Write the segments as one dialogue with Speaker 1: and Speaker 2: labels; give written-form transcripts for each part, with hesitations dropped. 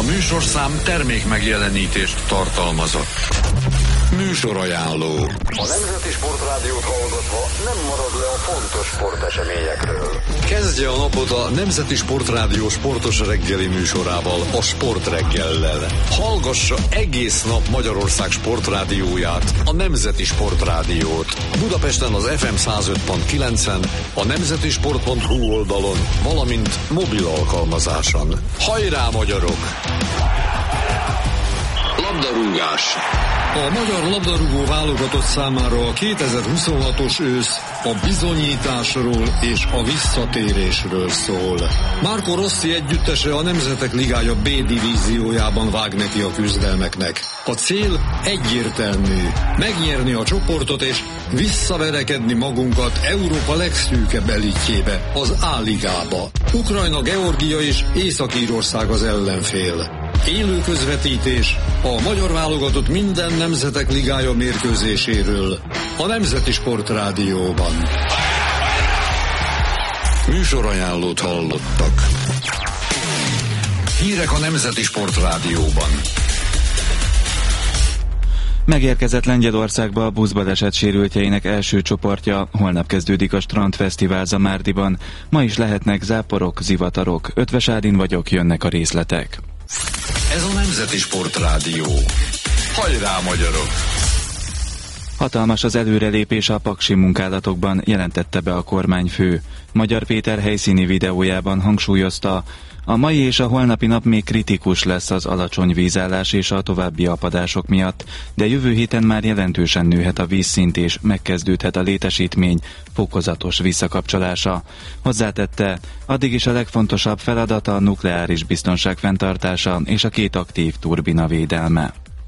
Speaker 1: műsorszám termék megjelenítést tartalmazott. Műsorajánló.
Speaker 2: A Nemzeti Sportrádiót hallgatva nem marad le a fontos sporteseményekről.
Speaker 1: Kezdje a napot a Nemzeti Sportrádió sportos reggeli műsorával, a Sportreggellel. Hallgassa egész nap Magyarország sportrádióját, a Nemzeti Sportrádiót. Budapesten az FM 105.9-en, a nemzetisport.hu oldalon, valamint mobil alkalmazáson. Hajrá, magyarok! Labdarúgás. A magyar labdarúgó válogatott számára a 2026-os ősz a bizonyításról és a visszatérésről szól. Marco Rossi együttese a Nemzetek Ligája B divíziójában vág neki a küzdelmeknek. A cél egyértelmű: megnyerni a csoportot és visszaverekedni magunkat Európa legszűkebb elitjébe, az A-ligába. Ukrajna, Georgia és Észak-Írország az ellenfél. Élő közvetítés a magyar válogatott minden Nemzetek Ligája mérkőzéséről a Nemzeti Sportrádióban. Műsorajánlót hallottak. Hírek a Nemzeti Sportrádióban.
Speaker 3: Megérkezett Lengyelországba a buszbaleset sérültjeinek első csoportja, holnap kezdődik a Strandfesztivál Zamárdiban, ma is lehetnek záporok, zivatarok. Ötvös Ádin vagyok, jönnek a részletek.
Speaker 1: Ez a Nemzeti Sportrádió. Hajrá, magyarok!
Speaker 3: Hatalmas az előrelépés a paksi munkálatokban, jelentette be a kormányfő. Magyar Péter helyszíni videójában hangsúlyozta, a mai és a holnapi nap még kritikus lesz az alacsony vízállás és a további apadások miatt, de jövő héten már jelentősen nőhet a vízszint és megkezdődhet a létesítmény fokozatos visszakapcsolása. Hozzátette, addig is a legfontosabb feladat a nukleáris biztonság fenntartása és a 2 aktív turbina védelme.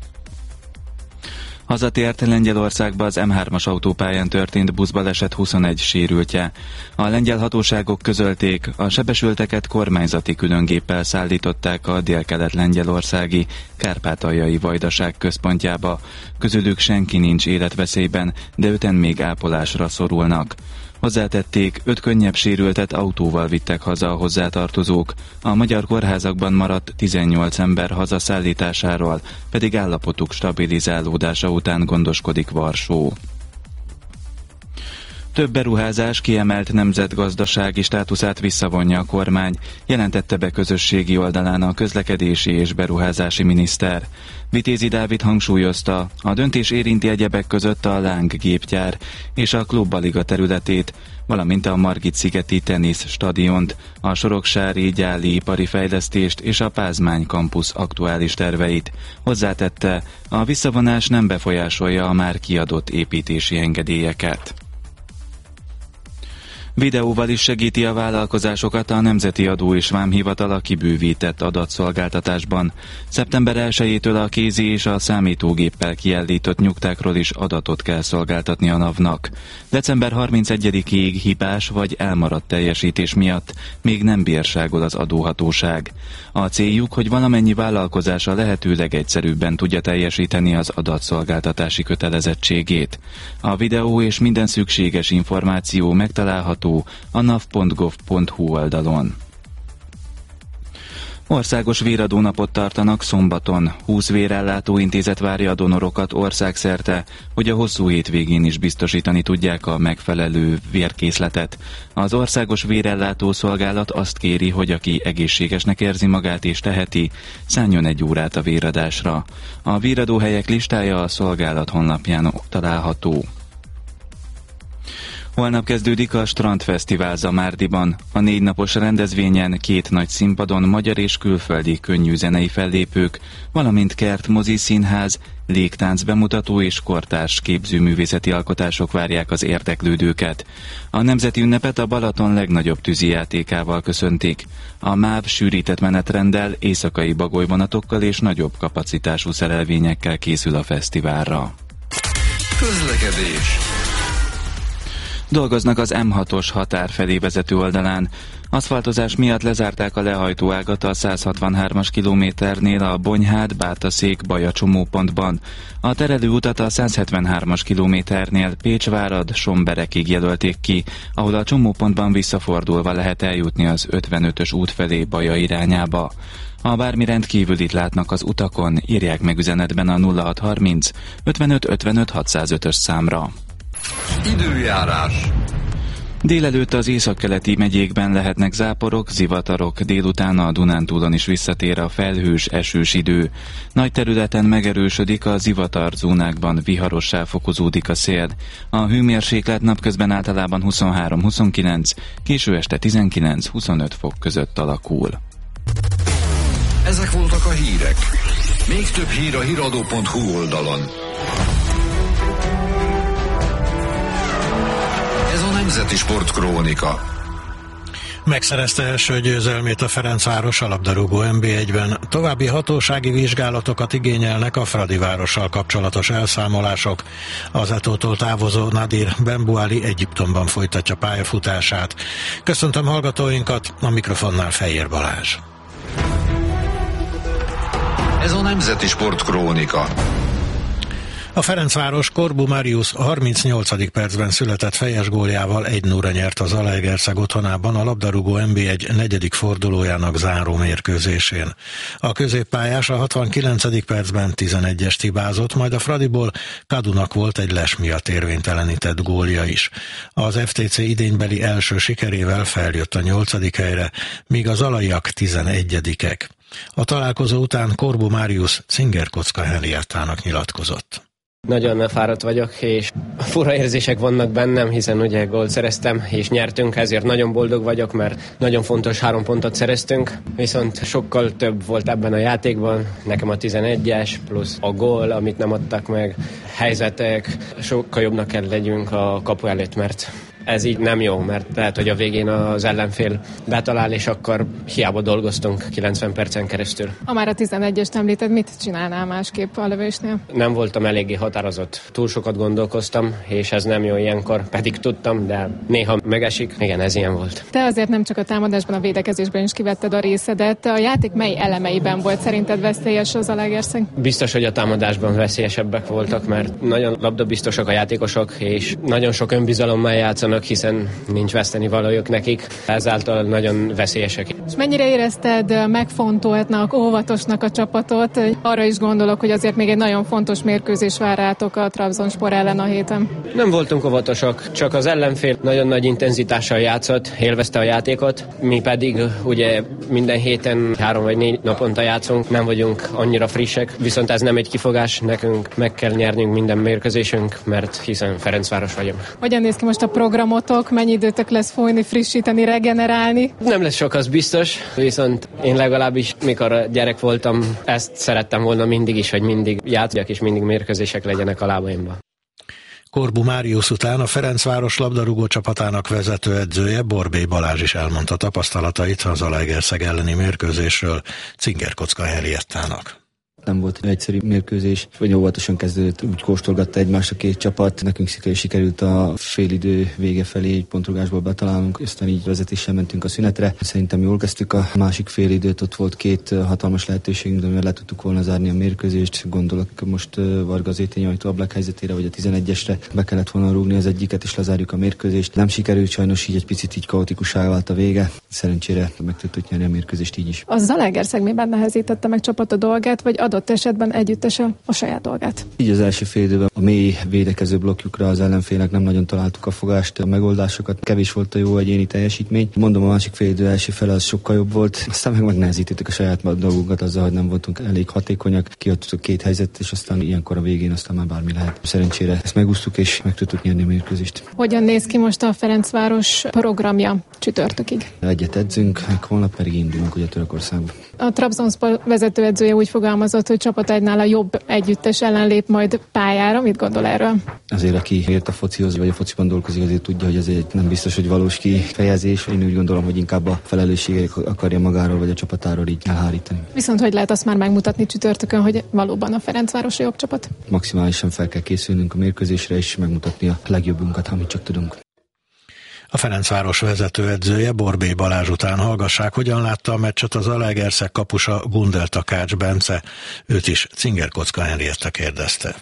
Speaker 3: Hazatért Lengyelországba az M3-as autópályán történt buszbaleset 21 sérültje. A lengyel hatóságok közölték, a sebesülteket kormányzati különgéppel szállították a délkelet-lengyelországi Kárpátaljai Vajdaság központjába. Közülük senki nincs életveszélyben, de 5-en még ápolásra szorulnak. Hozzátették, 5 könnyebb sérültet autóval vittek haza a hozzátartozók, a magyar kórházakban maradt 18 ember hazaszállításáról, pedig állapotuk stabilizálódása után gondoskodik Varsó. Több beruházás kiemelt nemzetgazdasági státuszát visszavonja a kormány, jelentette be közösségi oldalán a közlekedési és beruházási miniszter. Vitézi Dávid hangsúlyozta, a döntés érinti egyebek között a Láng gépgyár és a Klubaliga területét, valamint a Margit-szigeti tenisz stadiont, a soroksári gyáli ipari fejlesztést és a Pázmány kampusz aktuális terveit. Hozzátette, a visszavonás nem befolyásolja a már kiadott építési engedélyeket. Videóval is segíti a vállalkozásokat a Nemzeti Adó és Vámhivatal a kibővített adatszolgáltatásban. Szeptember 1-től a kézi és a számítógéppel kiállított nyugtákról is adatot kell szolgáltatni a NAV-nak. December 31-ig hibás vagy elmaradt teljesítés miatt még nem bírságol az adóhatóság. A céljuk, hogy valamennyi vállalkozása lehetőleg egyszerűbben tudja teljesíteni az adatszolgáltatási kötelezettségét. A videó és minden szükséges információ megtalálható a nav.gov.hu oldalon. Országos véradónapot tartanak szombaton. 20 vérellátó intézet várja a donorokat országszerte, hogy a hosszú hétvégén is biztosítani tudják a megfelelő vérkészletet. Az Országos Vérellátó Szolgálat azt kéri, hogy aki egészségesnek érzi magát és teheti, szálljon 1 órát a véradásra. A véradóhelyek listája a szolgálat honlapján található. Holnap kezdődik a Strandfesztivál Zamárdiban. A 4 napos rendezvényen 2 nagy színpadon magyar és külföldi könnyű zenei fellépők, valamint kert, mozi, színház, légtánc bemutató és kortárs képzőművészeti alkotások várják az érdeklődőket. A nemzeti ünnepet a Balaton legnagyobb tűzijátékával köszöntik. A MÁV sűrített menetrenddel, éjszakai bagolyvonatokkal és nagyobb kapacitású szerelvényekkel készül a fesztiválra.
Speaker 1: Közlekedés.
Speaker 3: Dolgoznak az M6-os határ felé vezető oldalán. Aszfaltozás miatt lezárták a lehajtóágat a 163-as kilométernél a Bonyhád-Bátaszék-Baja csomópontban. A terelőutat a 173-as kilométernél Pécsvárad-Somberekig jelölték ki, ahol a csomópontban visszafordulva lehet eljutni az 55-ös út felé Baja irányába. Ha bármi rendkívülit látnak az utakon, írják meg üzenetben a 0630 55 55 605-ös számra.
Speaker 1: Időjárás.
Speaker 3: Délelőtt az északkeleti megyékben lehetnek záporok, zivatarok, délután a Dunántúlon is visszatér a felhős, esős idő. Nagy területen megerősödik a zivatarzónákban, viharossá fokozódik a szél. A hőmérséklet napközben általában 23-29, késő este 19-25 fok között alakul.
Speaker 1: Ezek voltak a hírek. Még több hír a hiradó.hu oldalon. Ez a Nemzeti Sportkrónika.
Speaker 4: Megszerezte első győzelmét a Ferencváros a labdarúgó NB1-ben. További hatósági vizsgálatokat igényelnek a Fradivárossal kapcsolatos elszámolások. Az Etótól távozó Nadir Benbuali Egyiptomban folytatja pályafutását. Köszöntöm hallgatóinkat, a mikrofonnál Fejér Balázs.
Speaker 1: Ez a Nemzeti Sportkrónika.
Speaker 4: A Ferencváros Corbu Marius 38. percben született fejes góljával 1-0-ra nyert az Zalaegerszeg otthonában a labdarúgó NB1 negyedik fordulójának záró mérkőzésén. A középpályás a 69. percben 11-est hibázott, majd a Fradiból Kadunak volt egy les miatt érvénytelenített gólja is. Az FTC idénybeli első sikerével feljött a 8. helyre, míg a zalaiak 11-ek. A találkozó után Corbu Marius Cingerkocka Henriettának nyilatkozott.
Speaker 5: Nagyon fáradt vagyok, és fura érzések vannak bennem, hiszen ugye gólt szereztem, és nyertünk, ezért nagyon boldog vagyok, mert nagyon fontos 3 pontot szereztünk, viszont sokkal több volt ebben a játékban, nekem a 11-es, plusz a gól, amit nem adtak meg, helyzetek, sokkal jobbnak kell legyünk a kapu előtt, mert ez így nem jó, mert lehet, hogy a végén az ellenfél betalál, és akkor hiába dolgoztunk 90 percen keresztül.
Speaker 6: Ha már a 11-est említed, mit csinálnál másképp a lövésnél?
Speaker 5: Nem voltam eléggé határozott. Túl sokat gondolkoztam, és ez nem jó ilyenkor, pedig tudtam, de néha megesik. Igen, ez ilyen volt.
Speaker 6: Te azért nem csak a támadásban, a védekezésben is kivetted a részedet. A játék mely elemeiben volt szerinted veszélyes az Zalaegerszeg?
Speaker 5: Biztos, hogy a támadásban veszélyesebbek voltak, mert nagyon labdabiztosak a játékosok, és nagyon sok önbizalommal játszanak, hiszen nincs veszteni valójuk nekik, ezáltal nagyon veszélyesek.
Speaker 6: És mennyire érezted megfontoltnak, óvatosnak a csapatot? Arra is gondolok, hogy azért még egy nagyon fontos mérkőzés vár rátok a Trabzonspor ellen a héten.
Speaker 5: Nem voltunk óvatosak, csak az ellenfél nagyon nagy intenzitással játszott, élvezte a játékot, mi pedig ugye minden héten 3 vagy 4 naponta játszunk, nem vagyunk annyira frissek, viszont ez nem egy kifogás, nekünk meg kell nyernünk minden mérkőzésünk, mert hiszen Ferencváros vagyunk.
Speaker 6: Hogyan néz ki most a programotok, mennyi időtök lesz folyni, frissíteni, regenerálni?
Speaker 5: Nem lesz sok, az biztos, viszont én legalábbis, mikor gyerek voltam, ezt szerettem volna mindig is, hogy mindig játszjak és mindig mérkőzések legyenek a lábaimban.
Speaker 4: Corbu Marius után a Ferencváros labdarúgó csapatának vezetőedzője Borbély Balázs is elmondta tapasztalatait a Zalaegerszeg elleni mérkőzésről Cingerkocka Henriettának.
Speaker 7: Nem volt egy egyszerű mérkőzés, vagy óvatosan kezdődött, úgy kóstolgatta egymást a két csapat. Nekünk sikerült a félidő vége felé egy pontrugásból betalálnunk, aztán így vezetéssel mentünk a szünetre. Szerintem jól kezdtük a másik félidőt, ott volt 2 hatalmas lehetőségünk, de le tudtuk volna zárni a mérkőzést. Gondolok most Varga Zétény ajtó ablak helyzetére, vagy a 11-esre be kellett volna rúgni az egyiket, és lezárjuk a mérkőzést. Nem sikerült, sajnos így egy picit így kaotikussá vált a vége. Szerencsére meg tudtuk nyerni a mérkőzést így is.
Speaker 6: A Zalaegerszeg miben nehezítette meg csapat a dolgát, vagy adott esetben együttesen a saját dolgát?
Speaker 7: Így az első fél időben a mély védekező blokkjukra az ellenfélnek nem nagyon találtuk a fogást, a megoldásokat, kevés volt a jó egyéni teljesítmény. Mondom, a másik fél idő első fele az sokkal jobb volt, aztán megnehezítettük a saját dolgunkat azzal, hogy nem voltunk elég hatékonyak, kiadtuk 2 helyzetet, és aztán ilyenkor a végén aztán már bármi lehet. Szerencsére ezt megúsztuk, és meg tudtuk nyerni a mérkőzést.
Speaker 6: Hogyan néz ki most a Ferencváros programja csütörtökig?
Speaker 7: Egyet edzünk, holnap pedig indulunk ugye Törökországba.
Speaker 6: A Trabzonspor vezetőedzője úgy fogalmazott, hogy csapatánál a jobb együttes ellen lép majd pályára. Mit gondol erről?
Speaker 7: Azért, aki ért a focihoz, vagy a fociban dolgozik, azért tudja, hogy ez egy nem biztos, hogy valós kifejezés. Én úgy gondolom, hogy inkább a felelősséget akarja magáról, vagy a csapatáról így elhárítani. Viszont
Speaker 6: hogy lehet azt már megmutatni csütörtökön, hogy valóban a Ferencváros a jobb csapat?
Speaker 7: Maximálisan fel kell készülnünk a mérkőzésre, és megmutatni a legjobbunkat, amit csak tudunk.
Speaker 4: A Ferencváros vezetőedzője Borbély Balázs után hallgassák, hogyan látta a meccset az Zalaegerszeg kapusa Gundel Takács Bence. Őt is Cingerkocka Henrietta kérdezte.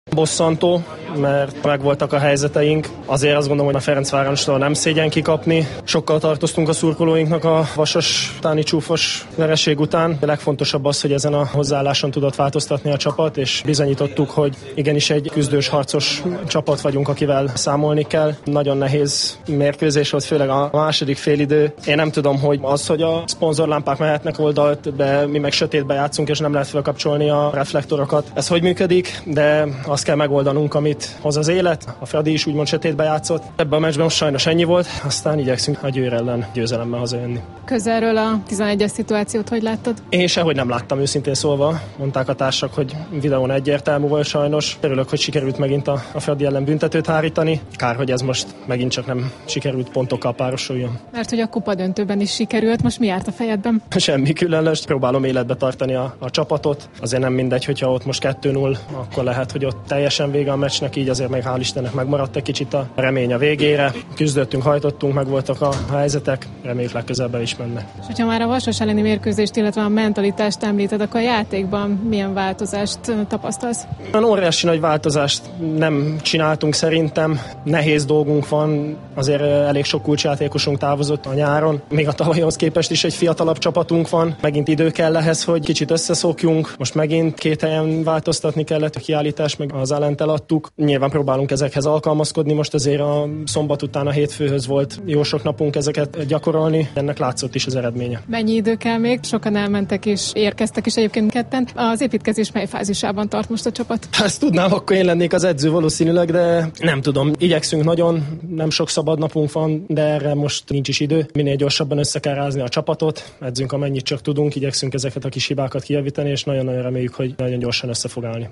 Speaker 8: Bosszantó, mert megvoltak a helyzeteink. Azért azt gondolom, hogy a Ferencvárostól nem szégyen kikapni. Sokkal tartoztunk a szurkolóinknak a vasas, utáni csúfos vereség után. A legfontosabb az, hogy ezen a hozzáálláson tudott változtatni a csapat, és bizonyítottuk, hogy igenis egy küzdős, harcos csapat vagyunk, akivel számolni kell. Nagyon nehéz mérkőzés volt, főleg a második félidő. Én nem tudom, hogy az, hogy a szponzorlámpák mehetnek oldalt, de mi meg sötétbe játszunk, és nem lehet felkapcsolni a reflektorokat. Ez hogy működik, de azt kell megoldanunk, amit hoz az élet. A Fradi is úgymond sötétbe játszott. Ebben a meccsben most sajnos ennyi volt, aztán igyekszünk a Győr ellen győzelemmel hazajönni.
Speaker 6: Közelről a 11-es szituációt hogy láttad?
Speaker 8: Én sehogy nem láttam, őszintén szólva. Mondták a társak, hogy videón egyértelmű volt sajnos. Örülök, hogy sikerült megint a Fradi ellen büntetőt hárítani. Kár, hogy ez most megint csak nem sikerült pontokkal párosuljon.
Speaker 6: Mert hogy a kupadöntőben is sikerült, most mi járt a fejedben?
Speaker 8: Semmi különös. Próbálom életbe tartani a csapatot. Azért nem mindegy, hogyha ott most 2-0, akkor lehet, hogy ott teljesen vége a meccsnek, így azért meg hál' Istennek megmaradt egy kicsit a remény a végére. Küzdöttünk, hajtottunk, meg voltak a helyzetek, reméljük legközelebb is mennek.
Speaker 6: És hogyha már a Vasas elleni mérkőzést, illetve a mentalitást említed, akkor a játékban milyen változást tapasztalsz?
Speaker 8: Óriási nagy változást nem csináltunk szerintem. Nehéz dolgunk van, azért elég sok kulcsjátékosunk távozott a nyáron. Még a tavalyhoz képest is egy fiatalabb csapatunk van. Megint idő kell ehhez, hogy kicsit összeszokjunk. Most megint 2 helyen változtatni kellett, a kiállítás meg az ellent eladtuk. Nyilván próbálunk ezekhez alkalmazkodni, most azért a szombat után a hétfőhöz volt jó sok napunk ezeket gyakorolni. Ennek látszott is az eredménye.
Speaker 6: Mennyi idő kell még? Sokan elmentek és érkeztek is egyébként ketten. Az építkezés mely fázisában tart most a csapat?
Speaker 8: Ha ezt tudnám, akkor én lennék az edző valószínűleg, de nem tudom. Igyekszünk nagyon, nem sok szabad napunk van, de erre most nincs is idő. Minél gyorsabban össze kell rázni a csapatot, edzünk amennyit csak tudunk, igyekszünk ezeket a kis hibákat kijavítani, és nagyon-nagyon reméljük, hogy nagyon gyorsan össze fog állni.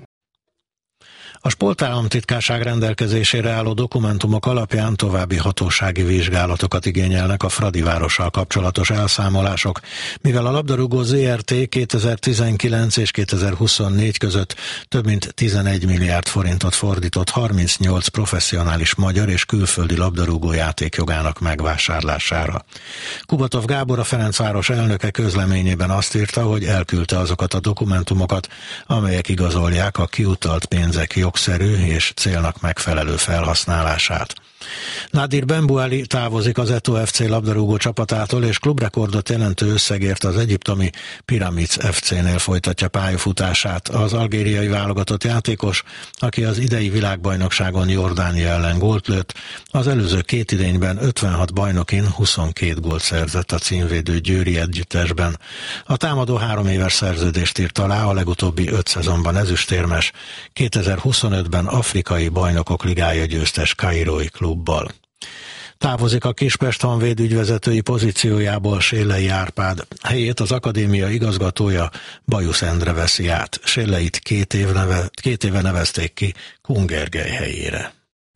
Speaker 4: A Sportállamtitkárság rendelkezésére álló dokumentumok alapján további hatósági vizsgálatokat igényelnek a Fradivárossal kapcsolatos elszámolások, mivel a labdarúgó ZRT 2019 és 2024 között több mint 11 milliárd forintot fordított 38 professzionális magyar és külföldi labdarúgó játékjogának megvásárlására. Kubatov Gábor, a Ferencváros elnöke közleményében azt írta, hogy elküldte azokat a dokumentumokat, amelyek igazolják a kiutalt pénzek jogszerű és célnak megfelelő felhasználását. Nadir Benbuali távozik az Eto FC labdarúgó csapatától, és klubrekordot jelentő összegért az egyiptomi Pyramids FC-nél folytatja pályafutását. Az algériai válogatott játékos, aki az idei világbajnokságon Jordánia ellen gólt lőtt, az előző 2 idényben 56 bajnokin 22 gólt szerzett a címvédő győri együttesben. A támadó 3 éves szerződést írt alá, a legutóbbi 5 szezonban ezüstérmes, 2025-ben afrikai bajnokok ligája győztes kairói klubbal. Távozik a Kispest Honvéd ügyvezetői pozíciójából Séllei Árpád. Helyét az akadémia igazgatója Bajusz Endre veszi át. Séleit 2 éve nevezték ki Kun Gergely helyére.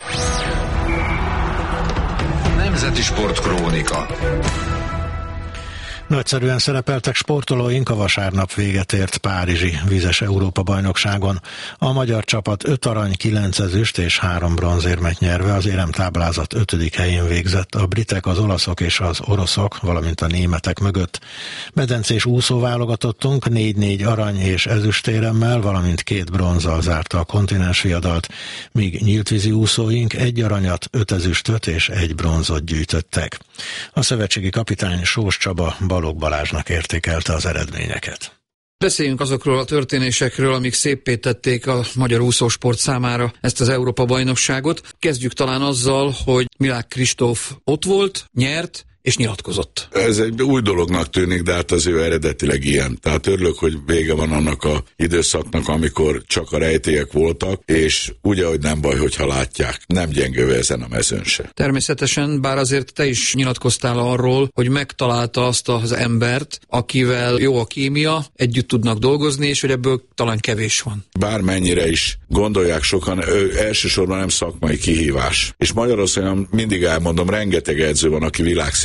Speaker 2: Nemzeti Sportkrónika.
Speaker 4: Nagyszerűen szerepeltek sportolóink a vasárnap véget ért párizsi vízes Európa-bajnokságon. A magyar csapat 5 arany, 9 ezüst és 3 bronzérmet nyerve az éremtáblázat 5. helyén végzett, a britek, az olaszok és az oroszok, valamint a németek mögött. Medencés úszóválogatottunk 4-4 arany és ezüstéremmel, valamint 2 bronzzal zárta a kontinens viadalt, míg nyíltvízi úszóink 1 aranyat, 5 ezüstöt és 1 bronzot gyűjtöttek. A szövetségi kapitány Sós Csaba Balogh Balázsnak értékelte az eredményeket.
Speaker 9: Beszéljünk azokról a történésekről, amik széppé tették a magyar úszósport számára ezt az Európa-bajnokságot. Kezdjük talán azzal, hogy Milák Kristóf ott volt, nyert, és nyilatkozott.
Speaker 10: Ez egy új dolognak tűnik, de hát az ő eredetileg ilyen. Tehát örülök, hogy vége van annak a időszaknak, amikor csak a rejtélyek voltak, és ugye, hogy nem baj, hogyha látják. Nem gyengő ezen a mezőn se.
Speaker 9: Természetesen, bár azért te is nyilatkoztál arról, hogy megtalálta azt az embert, akivel jó a kémia, együtt tudnak dolgozni, és hogy ebből talán kevés van.
Speaker 10: Bármennyire is gondolják sokan, elsősorban nem szakmai kihívás. És Magyarországon mindig elmondom, rengeteg edző van, aki világszínvonalú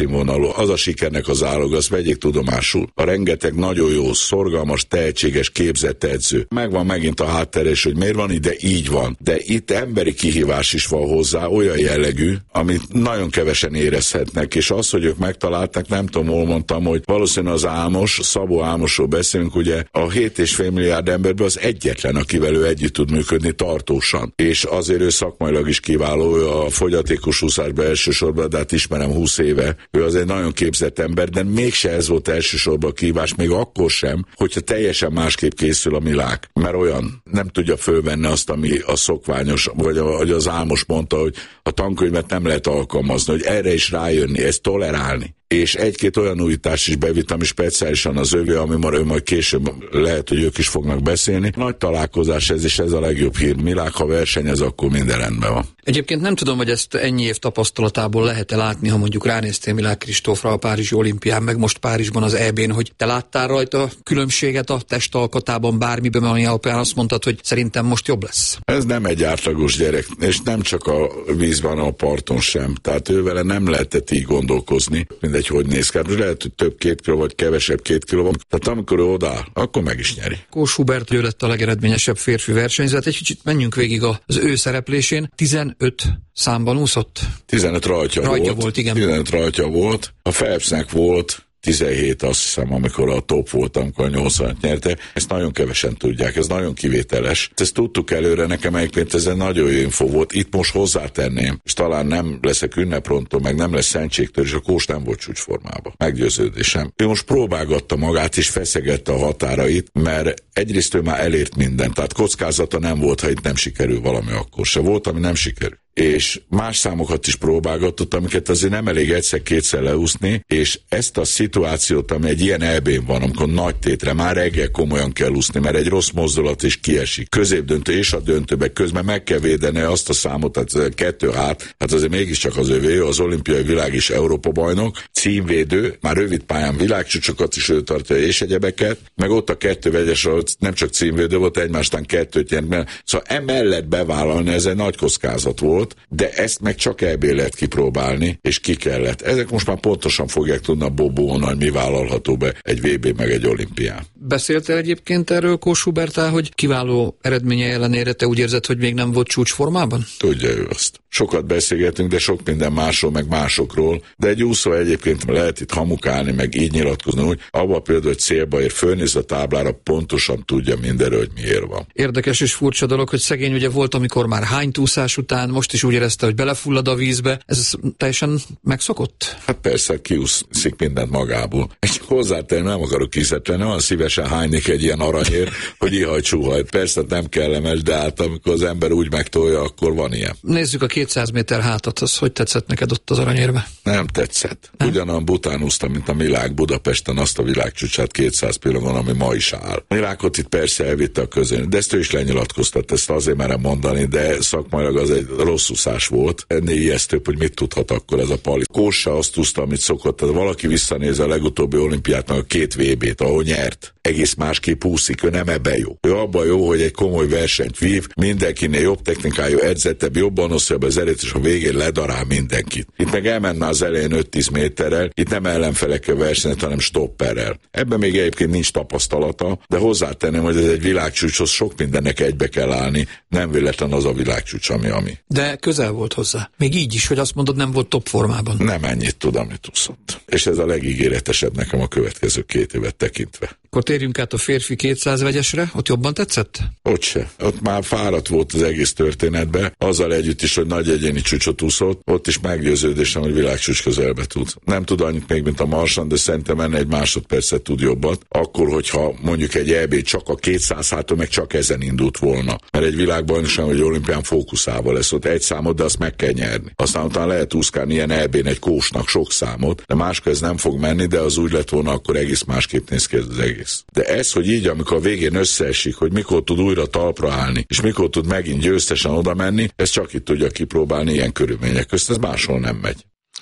Speaker 10: világszínvonalú. Az a sikernek az zálog, azt vegyék tudomásul. A rengeteg nagyon jó, szorgalmas, tehetséges, képzett edző. Megvan megint a háttere, hogy miért van ide, így van. De itt emberi kihívás is van hozzá, olyan jellegű, amit nagyon kevesen érezhetnek, és az, hogy ők megtalálták, nem tudom, hol mondtam, hogy valószínűleg az Ámos, Szabó Ámosról beszélünk, ugye a 7,5 milliárd emberből az egyetlen, akivel ő együtt tud működni tartósan. És azért ő szakmailag is kiváló, ő a fogyatékos úszásban elsősorban, de hát ismerem 20 éve. Ő az egy nagyon képzett ember, de mégse ez volt elsősorban a kihívás, még akkor sem, hogyha teljesen másképp készül a Milák. Mert olyan nem tudja fölvenni azt, ami a szokványos, vagy az Ámos mondta, hogy a tankönyvet nem lehet alkalmazni, hogy erre is rájönni, ezt tolerálni. És egy-két olyan újítás is bevitt, ami speciálisan az övé, ami majd később lehet, hogy ők is fognak beszélni. Nagy találkozás ez, és ez a legjobb hír. Milák, ha versenyez, akkor minden rendben van.
Speaker 9: Egyébként nem tudom, hogy ezt ennyi év tapasztalatából lehet-e látni, ha mondjuk ránéztél Milák Kristófra a párizsi olimpián, meg most Párizsban az EB-n, hogy te láttál rajta különbséget a testalkatában, bármiben, ami alapján azt mondtad, hogy szerintem most jobb lesz?
Speaker 10: Ez nem egy átlagos gyerek, és nem csak a vízben, a parton sem. Tehát ővele nem lehetett így gondolkozni, mindegy, hogy néz ki. Lehet, hogy több 2 kiló, vagy kevesebb 2 kiló van. Tehát amikor ő odáll, akkor meg is nyeri.
Speaker 9: Kós Hubert, ő lett a legeredményesebb férfi versenyző. Egy kicsit menjünk végig az ő szereplésén. 15 számban úszott?
Speaker 10: 15 rajtja volt,
Speaker 9: igen.
Speaker 10: 15 rajtja volt. A Phelpsnek volt 17, azt hiszem, amikor a top volt, amikor a 80-at nyerte. Ezt nagyon kevesen tudják, ez nagyon kivételes. Ezt tudtuk előre, nekem egyébként ez egy nagyon jó info volt. Itt most hozzátenném, és talán nem leszek ünneprontól, meg nem lesz szentségtől, és a Kós nem volt csúcsformában. Meggyőződésem. Ő most próbálgatta magát, és feszegette a határait, mert egyrészt ő már elért mindent, tehát kockázata nem volt, ha itt nem sikerül valami, akkor se volt, ami nem sikerül. És más számokat is próbálgatott, amiket azért nem elég egyszer-kétszer leúszni, és ezt a szituációt, ami egy ilyen EB-n van, amikor nagy tétre már reggel komolyan kell úszni, mert egy rossz mozdulat is kiesik. Középdöntő és a döntőbe közben meg kell védeni azt a számot, tehát 2 hát azért mégiscsak az övé, az olimpiai világ is Európa bajnok, címvédő, már rövid pályán világcsúcsokat is ő tartja és egyebeket, meg ott a 2 vegyes, ahol nem csak címvédő volt, egymástán 2-t nyert, szóval emellett bevállalni, ez egy nagy kockázat volt, de ezt meg csak ebből lehet kipróbálni, és ki kellett. Ezek most már pontosan fogják tudni a Bobón, hogy mi vállalható be egy VB meg egy olimpián.
Speaker 9: Beszéltél egyébként erről Kós Huberttel, hogy kiváló eredménye ellenére te úgy érzed, hogy még nem volt csúcsformában?
Speaker 10: Tudja ő azt. Sokat beszélgetünk, de sok minden másról, meg másokról, de egy úszó egyébként lehet itt hamukálni, meg így nyilatkozni, hogy abban például, hogy célba ér, fölnéz a táblára, pontosan tudja mindenről, hogy miért van. Érdekes és furcsa dolog, hogy szegény ugye volt, amikor már hánytúszás után, most is úgy érezte, hogy belefullad a vízbe. Ez teljesen megszokott? Hát persze, kiúszik mindent magából. És hozzátenni nem akarok kiszedni, nem szívesen hánynék egy ilyen aranyért, hogy ihaj-csúhaj. Persze nem kellemes, de hát amikor az ember úgy megtolja, akkor van ilyen. Nézzük a 200 méter hátat, az hogy tetszett neked ott az aranyérbe? Nem tetszett. Ugyanolyan bután úsztam, mint a Milák Budapesten azt a világcsúcsát 200 pillangon, ami ma is áll. A Milákot itt persze elvitte a közön, de ezt ő is lenyilatkoztat, ezt azért merem mondani, de szakmailag az egy rossz úszás volt. Ennél ijesztőbb, hogy mit tudhat akkor ez a Pali. Kós se azt úszta, amit szokott. Tehát valaki visszanéz a legutóbbi olimpiát, meg a 2 VB-t, ahol nyert. Egész másképp úszik, ő nem ebben jó. Ő abban jó, hogy egy komoly versenyt vív, mindenkinél jobb technikájú, edzettebb, jobban osztja be az erőt, és a végén ledarál mindenkit. Itt meg elmenne az elején 5-10 méterrel, itt nem ellenfelekkel versenyt, hanem stopperrel. Ebben még egyébként nincs tapasztalata, de hozzátenném, hogy ez egy világcsúcshoz sok mindennek egybe kell állni, nem véletlen az a világcsúcs, ami. De közel volt hozzá. Még így is, hogy azt mondod, nem volt top formában. Nem ennyit tud, amit úszott. És ez a legígéretesebb nekem a következő 2 évet tekintve. Akkor térjünk át a férfi 200 vegyesre, ott jobban tetszett? Ott se. Ott már fáradt volt az egész történetbe, azzal együtt is, hogy nagy egyéni csúcsot úszott, ott is meggyőződésem, hogy világcsúcs közelbe tud. Nem tud annyit még, mint a Marsan, de szerintem ennél egy másodpercet tud jobbat. Akkor, hogyha mondjuk egy EB csak a 200 háton meg csak ezen indult volna. Mert egy világbajnokság, hogy olimpián fókuszával lesz ott egy számot, de azt meg kell nyerni. Aztán utána lehet úszkálni ilyen EB-n egy Kósnak sok számot, de máskor ez nem fog menni, de az úgy lett volna, akkor egész másképp néz ki az egész. De ez, hogy így, amikor a végén összeesik, hogy mikor tud újra talpra állni, és mikor tud megint győztesen oda menni, ez csak itt tudja kipróbálni ilyen körülmények közt, ez máshol nem megy.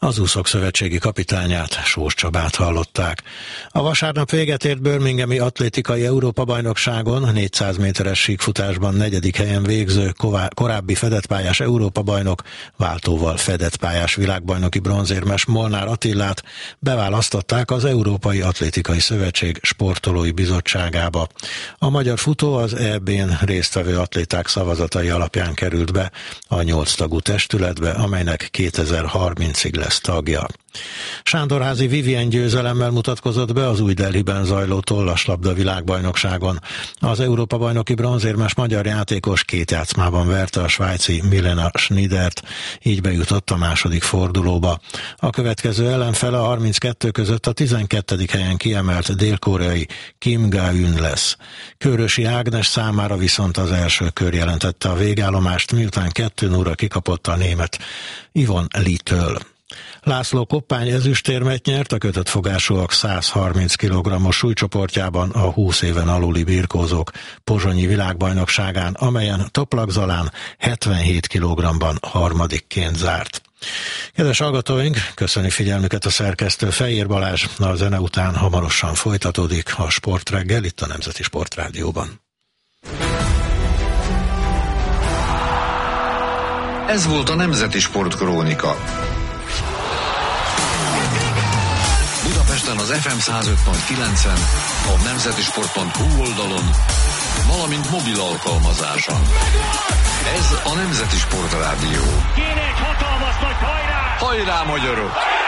Speaker 4: Az úszók szövetségi kapitányát, Sós Csabát hallották. A vasárnap véget ért birminghami atlétikai Európa-bajnokságon 400 méteres síkfutásban 4. helyen végző korábbi fedettpályás Európa-bajnok, váltóval fedettpályás világbajnoki bronzérmes Molnár Attillát beválasztották az Európai Atlétikai Szövetség sportolói bizottságába. A magyar futó az EB-n résztvevő atléták szavazatai alapján került be a 8 tagú testületbe, amelynek 2030-ig lesz tagja. Sándorházi Vivien győzelemmel mutatkozott be az Új Delhiben zajló tollaslabda világbajnokságon. Az Európa-bajnoki bronzérmes magyar játékos 2 játszmában verte a svájci Milena Schneidert, így bejutott a második fordulóba. A következő ellenfele a 32 között a 12. helyen kiemelt dél-koreai Kim Ga-eun lesz. Kőrösi Ágnes számára viszont az első kör jelentette a végállomást, miután 2-0-ra kikapott a német Yvonne Lee-től. László Koppány ezüstérmet nyert a kötött fogásúak 130 kg-os súlycsoportjában a 20 éven aluli birkózók pozsonyi világbajnokságán, amelyen Toplak Zalán 77 kg-ban harmadikként zárt. Kedves hallgatóink, köszöni figyelmüket a szerkesztő Fejér Balázs, a zene után hamarosan folytatódik a Sportreggel itt a Nemzeti Sportrádióban.
Speaker 1: Ez volt a Nemzeti Sportkrónika. Budapesten az FM 105.9-en, a nemzetisport.hu oldalon, valamint mobil alkalmazáson. Ez a Nemzeti Sportrádió.
Speaker 11: Kéne egy hatalmas nagy hajrá!
Speaker 1: Hajrá, magyarok!